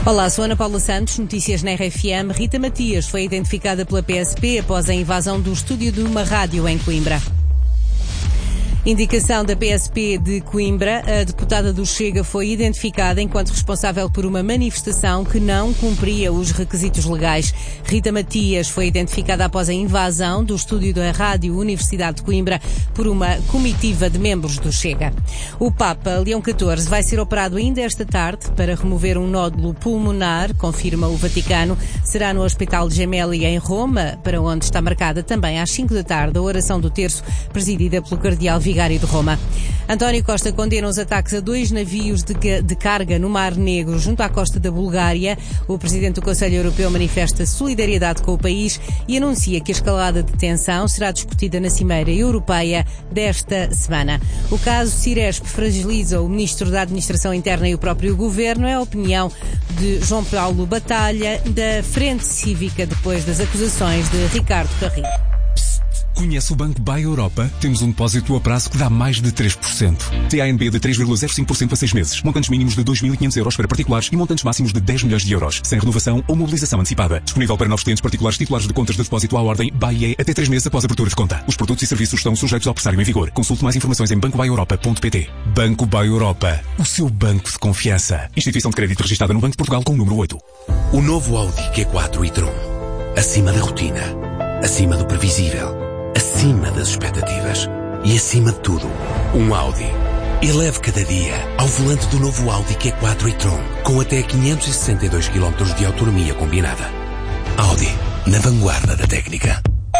Olá, sou Ana Paula Santos, notícias na RFM. Rita Matias foi identificada pela PSP após a invasão do estúdio de uma rádio em Coimbra. Indicação da PSP de Coimbra, a deputada do Chega foi identificada enquanto responsável por uma manifestação que não cumpria os requisitos legais. Rita Matias foi identificada após a invasão do estúdio da Rádio Universidade de Coimbra por uma comitiva de membros do Chega. O Papa Leão XIV vai ser operado ainda esta tarde para remover um nódulo pulmonar, confirma o Vaticano. Será no Hospital Gemelli em Roma, para onde está marcada também às 5 da tarde a oração do terço, presidida pelo cardeal Vigário de Roma. António Costa condena os ataques a 2 navios de carga no Mar Negro, junto à costa da Bulgária. O presidente do Conselho Europeu manifesta solidariedade com o país e anuncia que a escalada de tensão será discutida na Cimeira Europeia desta semana. O caso Ciresp fragiliza o ministro da Administração Interna e o próprio governo. É a opinião de João Paulo Batalha, da Frente Cívica, depois das acusações de Ricardo Carrilho. Conhece o Banco Buy Europa? Temos um depósito a prazo que dá mais de 3%. TANB de 3,05% a 6 meses. Montantes mínimos de 2.500 euros para particulares e montantes máximos de 10 milhões de euros. Sem renovação ou mobilização antecipada. Disponível para novos clientes particulares titulares de contas de depósito à ordem BAIE até 3 meses após a abertura de conta. Os produtos e serviços estão sujeitos ao pressário em vigor. Consulte mais informações em bancobuyeuropa.pt. Banco Buy Europa. O seu banco de confiança. Instituição de crédito registrada no Banco de Portugal com o número 8. O novo Audi Q4 e-tron. Acima da rotina. Acima do previsível. Acima das expectativas. E acima de tudo, um Audi. Eleve cada dia ao volante do novo Audi Q4 e-tron, com até 562 km de autonomia combinada. Audi, na vanguarda da técnica.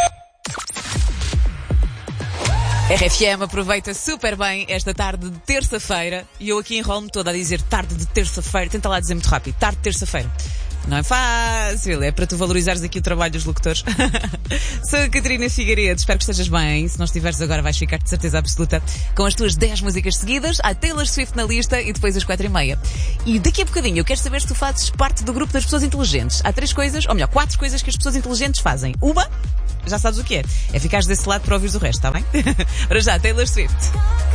RFM aproveita super bem esta tarde de terça-feira e eu aqui enrolo-me toda a dizer tarde de terça-feira. Tenta lá dizer muito rápido. Tarde de terça-feira. Não é fácil, é para tu valorizares aqui o trabalho dos locutores. Sou a Catarina Figueiredo, espero que estejas bem. Se não estiveres agora vais ficar de certeza absoluta com as tuas 10 músicas seguidas. Há Taylor Swift na lista e depois às 4h30. E daqui a bocadinho eu quero saber se tu fazes parte do grupo das pessoas inteligentes. Há 3 coisas, ou melhor, 4 coisas que as pessoas inteligentes fazem. Uma, já sabes o que é ficares desse lado para ouvires o resto, está bem? Para já, Taylor Swift.